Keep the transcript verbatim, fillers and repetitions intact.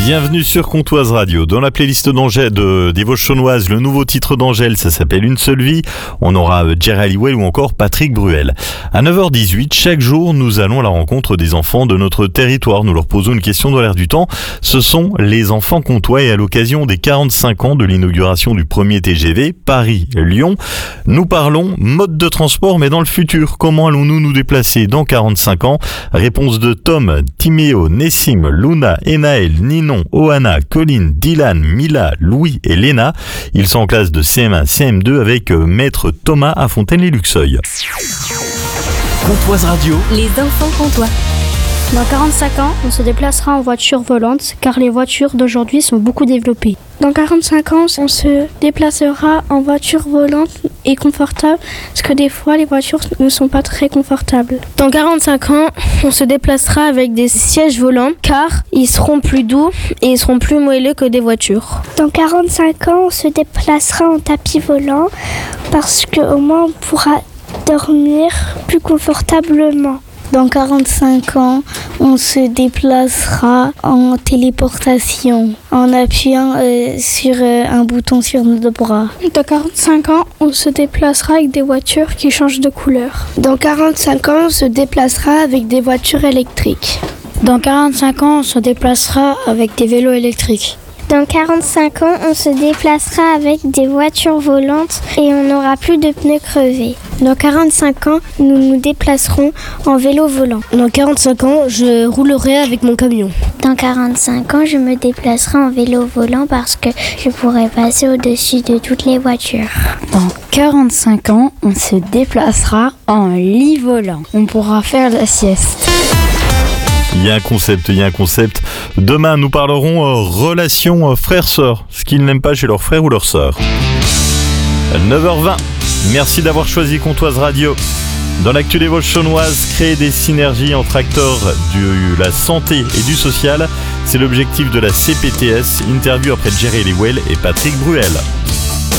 Bienvenue sur Comtoise Radio. Dans la playlist d'Angèle, de, des Vosges-Chaunoises, le nouveau titre d'Angèle, ça s'appelle Une seule vie. On aura Jerry Halliwell ou encore Patrick Bruel. À neuf heures dix-huit, chaque jour, nous allons à la rencontre des enfants de notre territoire. Nous leur posons une question dans l'air du temps. Ce sont les enfants comtois et à l'occasion des quarante-cinq ans de l'inauguration du premier T G V Paris-Lyon, nous parlons mode de transport mais dans le futur. Comment allons-nous nous déplacer dans quarante-cinq ans? Réponse de Tom, Timéo, Nessim, Luna, Enaël, Ninon, Oana, Colline, Dylan, Mila, Louis et Léna. Ils sont en classe de C M un, C M deux avec euh, maître Thomas à Fontaine-les-Luxeuil. Comtoise Radio. Les enfants comtois. Dans quarante-cinq ans, on se déplacera en voiture volante car les voitures d'aujourd'hui sont beaucoup développées. Dans quarante-cinq ans, on se déplacera en voiture volante et confortable parce que des fois les voitures ne sont pas très confortables. Dans quarante-cinq ans, on se déplacera avec des sièges volants car ils seront plus doux et ils seront plus moelleux que des voitures. Dans quarante-cinq ans, on se déplacera en tapis volant parce qu'au moins on pourra dormir plus confortablement. Dans quarante-cinq ans, on se déplacera en téléportation en appuyant euh, sur euh, un bouton sur nos bras. Dans quarante-cinq ans, on se déplacera avec des voitures qui changent de couleur. Dans quarante-cinq ans, on se déplacera avec des voitures électriques. Dans quarante-cinq ans, on se déplacera avec des vélos électriques. Dans quarante-cinq ans, on se déplacera avec des voitures volantes et on n'aura plus de pneus crevés. Dans quarante-cinq ans, nous nous déplacerons en vélo volant. Dans quarante-cinq ans, je roulerai avec mon camion. Dans quarante-cinq ans, je me déplacerai en vélo volant parce que je pourrai passer au-dessus de toutes les voitures. Dans quarante-cinq ans, on se déplacera en lit volant. On pourra faire la sieste. Il y a un concept, il y a un concept. Demain, nous parlerons euh, relations euh, frères-sœurs, ce qu'ils n'aiment pas chez leurs frères ou leurs sœurs. neuf heures vingt, merci d'avoir choisi Comtoise Radio. Dans l'actu des Vosges-Chaunoises, créer des synergies entre acteurs de la santé et du social, c'est l'objectif de la C P T S. Interview après Jerry Halliwell et Patrick Bruel.